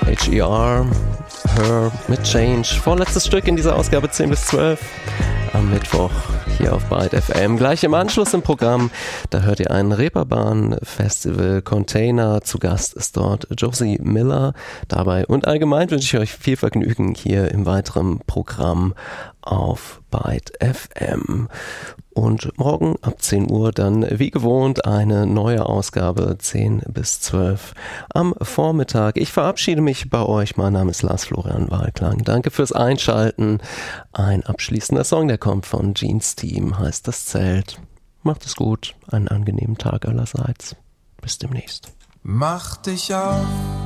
H.E.R., Her mit Change. Vorletztes Stück in dieser Ausgabe 10 bis 12 am Mittwoch hier auf Byte FM. Gleich im Anschluss im Programm, da hört ihr einen Reeperbahn-Festival Container. Zu Gast ist dort Josie Miller dabei. Und allgemein wünsche ich euch viel Vergnügen hier im weiteren Programm auf Byte FM. Und morgen ab 10 Uhr dann wie gewohnt eine neue Ausgabe 10 bis 12 am Vormittag. Ich verabschiede mich bei euch. Mein Name ist Lars Florian Wahlklang. Danke fürs Einschalten. Ein abschließender Song, der kommt von Jeans Team, heißt Das Zelt. Macht es gut. Einen angenehmen Tag allerseits. Bis demnächst. Mach dich auf.